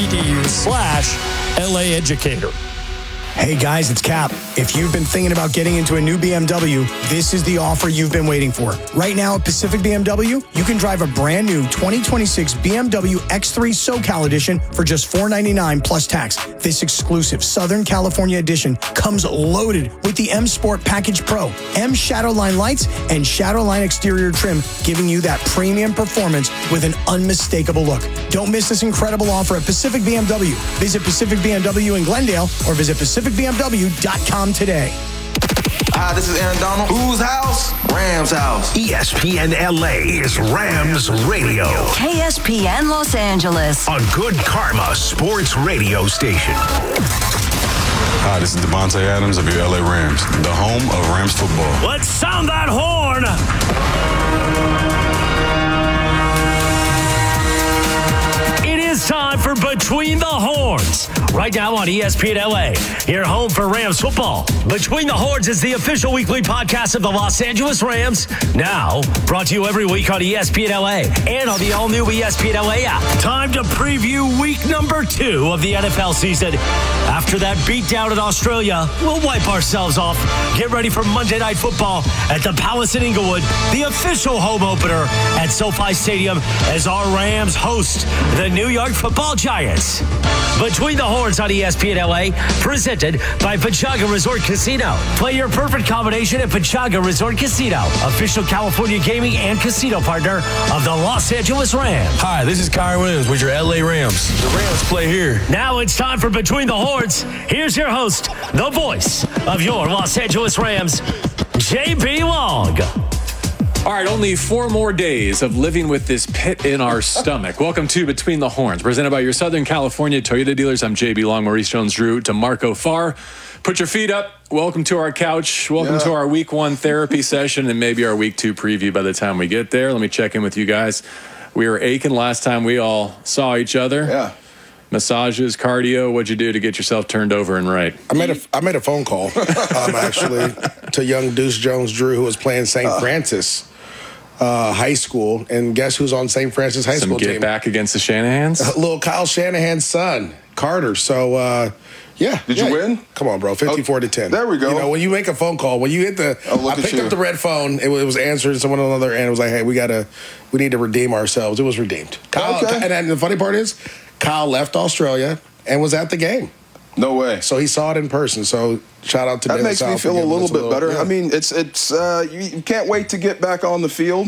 pacificbmw.com/LA Educator. Hey guys, it's Cap. If you've been thinking about getting into a new BMW, this is the offer you've been waiting for. Right now at Pacific BMW, you can drive a brand new 2026 BMW X3 SoCal Edition for just $499 plus tax. This exclusive Southern California edition comes loaded with the M Sport Package Pro, M Shadowline lights, and Shadowline exterior trim, giving you that premium performance with an unmistakable look. Don't miss this incredible offer at Pacific BMW. Visit Pacific BMW in Glendale or visit pacificbmw.com today. Hi, this is Aaron Donald. Whose house? Rams house. ESPN LA is Rams Radio. KSPN Los Angeles. A good karma sports radio station. Hi, this is Devontae Adams of your LA Rams, the home of Rams football. Let's sound that horn. It's time for Between the Horns. Right now on ESPN LA, your home for Rams football. Between the Horns is the official weekly podcast of the Los Angeles Rams. Now, brought to you every week on ESPN LA and on the all-new ESPN LA app. Time to preview week number 2 of the NFL season. After that beatdown in Australia, we'll wipe ourselves off. Get ready for Monday Night Football at the Palace in Inglewood, the official home opener at SoFi Stadium, as our Rams host the New York Football Giants. Between the Horns on ESPN LA, presented by Pechanga Resort Casino. Play your perfect combination at Pechanga Resort Casino, official California gaming and casino partner of the Los Angeles Rams. Hi, this is Kyron Williams with your LA Rams. The Rams play here. Now it's time for Between the Horns. Here's your host, the voice of your Los Angeles Rams, JB Long. All right, only 4 more days of living with this pit in our stomach. Welcome to Between the Horns, presented by your Southern California Toyota dealers. I'm JB Long, Maurice Jones-Drew, DeMarco Farr. Put your feet up. Welcome to our couch. Welcome to our week 1 therapy session and maybe our week 2 preview by the time we get there. Let me check in with you guys. We were aching last time we all saw each other. Yeah. Massages, cardio. What'd you do to get yourself turned over and right? I made a phone call, actually, to young Deuce Jones-Drew, who was playing St. Francis High School. And guess who's on St. Francis High School team? Some get back against the Shanahans? Little Kyle Shanahan's son, Carter. So, yeah. Did you win? Come on, bro. 54-10. There we go. You know, when you make a phone call, when you hit the, I picked up the red phone. It was answered. Someone on the other end was like, "Hey, we need to redeem ourselves." It was redeemed. Kyle, and the funny part is, Kyle left Australia and was at the game. No way. So he saw it in person. So shout out to that. Makes me feel a little bit better. Yeah. I mean, it's you can't wait to get back on the field.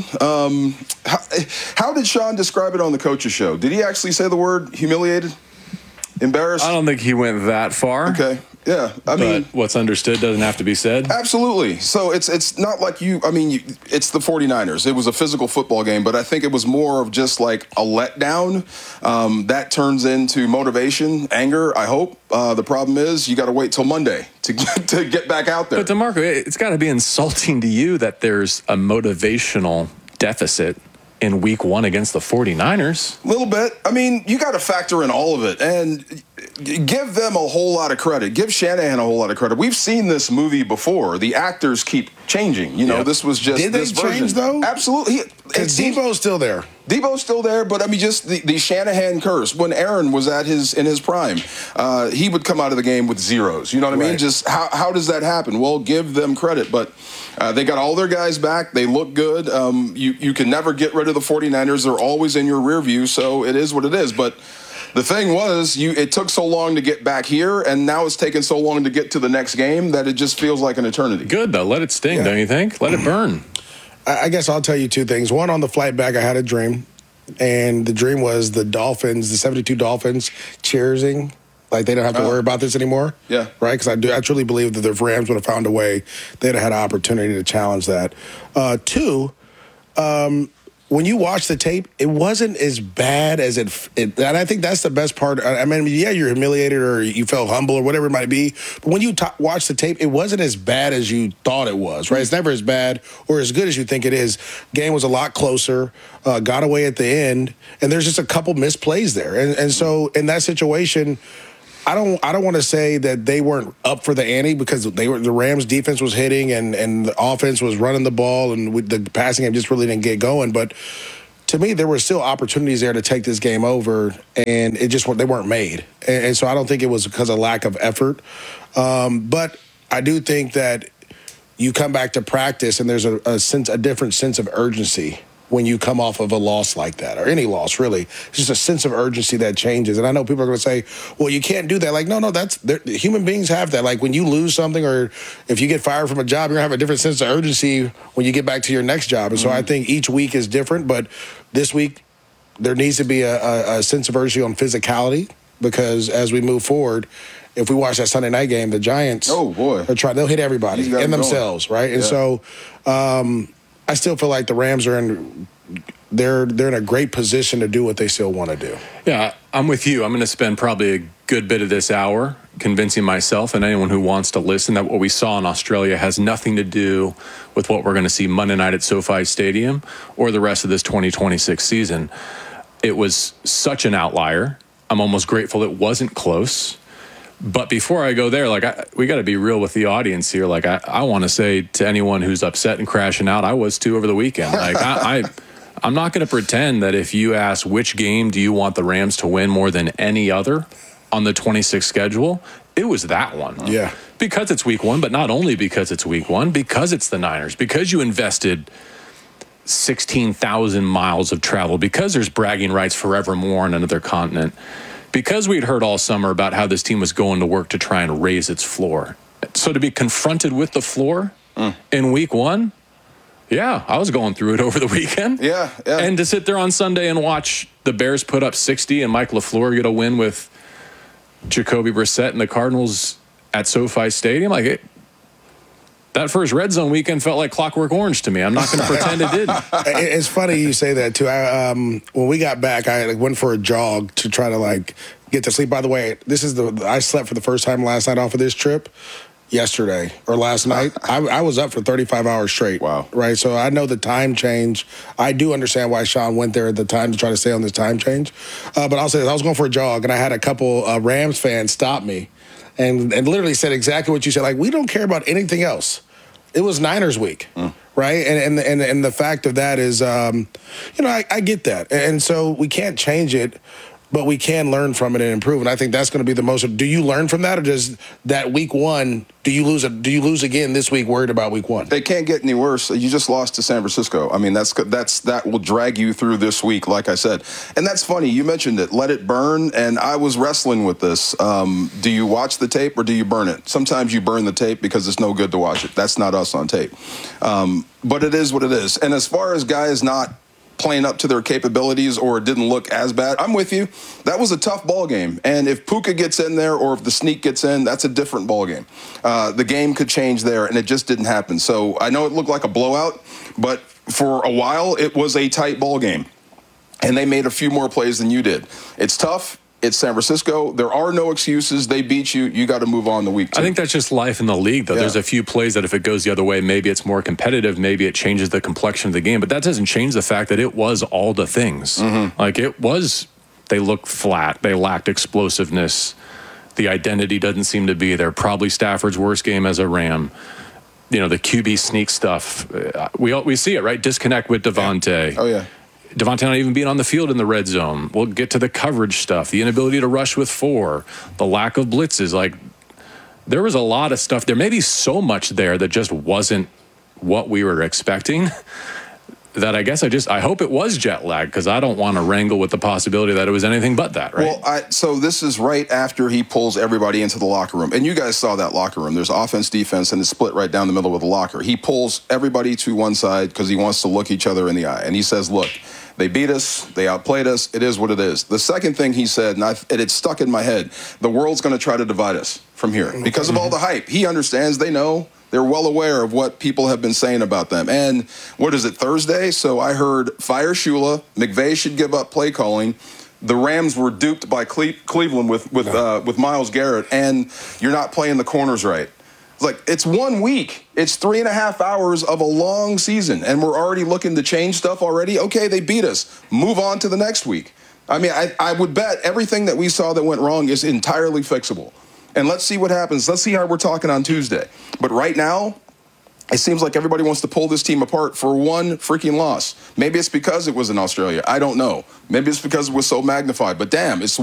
How did Sean describe it on the coach's show? Did he actually say the word humiliated? Embarrassed? I don't think he went that far. Okay. Yeah. I mean, what's understood doesn't have to be said. Absolutely. So it's not like it's the 49ers. It was a physical football game, but I think it was more of just like a letdown. That turns into motivation, anger, I hope. The problem is you got to wait till Monday to get back out there. But DeMarco, it's got to be insulting to you that there's a motivational deficit in week 1 against the 49ers. A little bit. I mean, you got to factor in all of it and give them a whole lot of credit. Give Shanahan a whole lot of credit. We've seen this movie before. The actors keep changing. You know, this was just Did this they version. change, though? Absolutely. Because Debo's still there. Debo's still there, but I mean, just the Shanahan curse. When Aaron was in his prime, he would come out of the game with zeros. You know what I mean? Just how does that happen? Well, give them credit, but they got all their guys back. They look good. You can never get rid of the 49ers. They're always in your rear view, so it is what it is. But the thing was, it took so long to get back here, and now it's taken so long to get to the next game that it just feels like an eternity. Good, though. Let it sting, don't you think? Let it burn. I guess I'll tell you 2 things. One, on the flight back, I had a dream, and the dream was the Dolphins, the 72 Dolphins, cheersing. Like, they don't have to worry about this anymore. Yeah. Right? Because I truly believe that if Rams would have found a way, they'd have had an opportunity to challenge that. 2, when you watch the tape, it wasn't as bad as it and I think that's the best part. I mean, yeah, you're humiliated or you felt humble or whatever it might be. But when you watch the tape, it wasn't as bad as you thought it was, right? It's never as bad or as good as you think it is. Game was a lot closer, got away at the end, and there's just a couple missed plays there. And so in that situation, I don't want to say that they weren't up for the ante because the Rams defense was hitting and the offense was running the ball and the passing game just really didn't get going. But to me, there were still opportunities there to take this game over, and they weren't made. And so I don't think it was because of lack of effort. But I do think that you come back to practice, and there's a different sense of urgency when you come off of a loss like that, or any loss, really. It's just a sense of urgency that changes. And I know people are going to say, well, you can't do that. Like, no, human beings have that. Like, when you lose something or if you get fired from a job, you're going to have a different sense of urgency when you get back to your next job. And so I think each week is different, but this week there needs to be a sense of urgency on physicality, because as we move forward, if we watch that Sunday night game, the Giants, they'll hit everybody and themselves, right? And so I still feel like the Rams are in a great position to do what they still want to do. Yeah, I'm with you. I'm going to spend probably a good bit of this hour convincing myself and anyone who wants to listen that what we saw in Australia has nothing to do with what we're going to see Monday night at SoFi Stadium or the rest of this 2026 season. It was such an outlier. I'm almost grateful it wasn't close. But before I go there, we got to be real with the audience here. I want to say to anyone who's upset and crashing out, I was too over the weekend. I'm not going to pretend that if you ask which game do you want the Rams to win more than any other on the 26th schedule, it was that one. Yeah. Because it's week one, but not only because it's week one, because it's the Niners, because you invested 16,000 miles of travel, because there's bragging rights forevermore on another continent. Because we'd heard all summer about how this team was going to work to try and raise its floor. So to be confronted with the floor in week one, I was going through it over the weekend. Yeah. And to sit there on Sunday and watch the Bears put up 60 and Mike LaFleur get a win with Jacoby Brissett and the Cardinals at SoFi Stadium, that first red zone weekend felt like Clockwork Orange to me. I'm not going to pretend it didn't. It's funny you say that, too. When we got back, I went for a jog to try to, get to sleep. By the way, I slept for the first time last night off of this trip yesterday or last night. I was up for 35 hours straight. Wow. Right? So I know the time change. I do understand why Sean went there at the time to try to stay on this time change. But I'll say this. I was going for a jog, and I had a couple Rams fans stop me and literally said exactly what you said. We don't care about anything else. It was Niners week, right? And the fact of that is, I get that. And so we can't change it, but we can learn from it and improve. And I think that's going to be the most. Do you learn from that, or does that week one? Do you lose again this week? Worried about week one? They can't get any worse. You just lost to San Francisco. I mean, that will drag you through this week, like I said. And that's funny. You mentioned it. Let it burn. And I was wrestling with this. Do you watch the tape or do you burn it? Sometimes you burn the tape because it's no good to watch it. That's not us on tape. But it is what it is. And as far as guys not playing up to their capabilities or it didn't look as bad, I'm with you. That was a tough ball game. And if Puka gets in there or if the sneak gets in, that's a different ball game. The game could change there, and it just didn't happen. So I know it looked like a blowout, but for a while it was a tight ball game. And they made a few more plays than you did. It's tough. It's San Francisco. There are no excuses. They beat you. You got to move on to week 2. I think that's just life in the league, though. Yeah. There's a few plays that if it goes the other way, maybe it's more competitive. Maybe it changes the complexion of the game. But that doesn't change the fact that it was all the things. They looked flat. They lacked explosiveness. The identity doesn't seem to be there. Probably Stafford's worst game as a Ram. The QB sneak stuff. We see it, right? Disconnect with Devontae. Oh, yeah. Devontae not even being on the field in the red zone. We'll get to the coverage stuff, the inability to rush with 4, the lack of blitzes. There was a lot of stuff. There may be so much there that just wasn't what we were expecting that I hope it was jet lag, because I don't want to wrangle with the possibility that it was anything but that, right? Well, so this is right after he pulls everybody into the locker room. And you guys saw that locker room. There's offense, defense, and it's split right down the middle of the locker. He pulls everybody to one side because he wants to look each other in the eye. And he says, look, they beat us. They outplayed us. It is what it is. The second thing he said, and it stuck in my head, the world's going to try to divide us from here because of all the hype. He understands. They know. They're well aware of what people have been saying about them. And what is it, Thursday? So I heard fire Shula. McVay should give up play calling. The Rams were duped by Cleveland with Myles Garrett, and you're not playing the corners right. It's 1 week. It's 3.5 hours of a long season, and we're already looking to change stuff already. Okay, they beat us. Move on to the next week. I mean, I would bet everything that we saw that went wrong is entirely fixable. And let's see what happens. Let's see how we're talking on Tuesday. But right now, it seems like everybody wants to pull this team apart for one freaking loss. Maybe it's because it was in Australia. I don't know. Maybe it's because it was so magnified. But damn, it's